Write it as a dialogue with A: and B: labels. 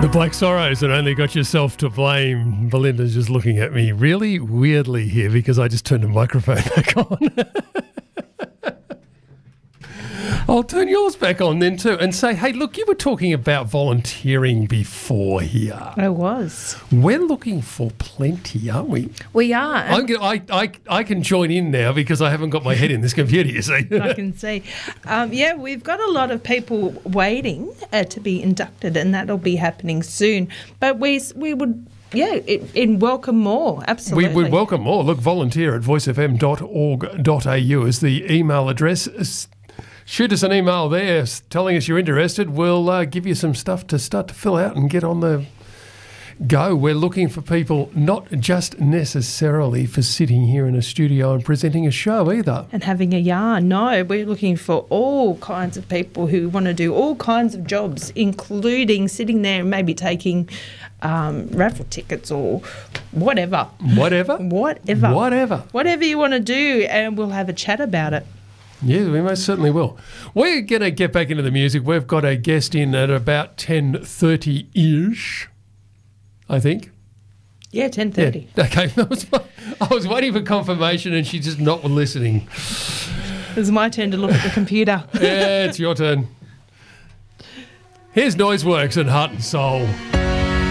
A: The Black Sorrows and Only Got Yourself to Blame. Belinda's just looking at me really weirdly here because I just turned the microphone back on. I'll turn yours back on then too and say, hey, look, you were talking about volunteering before here.
B: I was.
A: We're looking for plenty, aren't we?
B: We are.
A: I can join in now because I haven't got my head in this computer, you see.
B: I can see. Yeah, we've got a lot of people waiting to be inducted, and that'll be happening soon. But we would... Yeah, and welcome more, absolutely.
A: We would welcome more. Look, volunteer at voicefm.org.au is the email address. Shoot us an email there telling us you're interested. We'll give you some stuff to start to fill out and get on the go. We're looking for people not just necessarily for sitting here in a studio and presenting a show either.
B: And having a yarn. No, we're looking for all kinds of people who want to do all kinds of jobs, including sitting there and maybe taking raffle tickets or whatever.
A: Whatever you
B: want to do, and we'll have a chat about it.
A: Yeah, we most certainly will. We're going to get back into the music. We've got a guest in at about 10:30-ish, I think.
B: Yeah, 10:30.
A: Yeah. Okay, I was waiting for confirmation and she's just not listening.
B: It was my turn to look at the computer.
A: Yeah, it's your turn. Here's Noiseworks and Heart and Soul.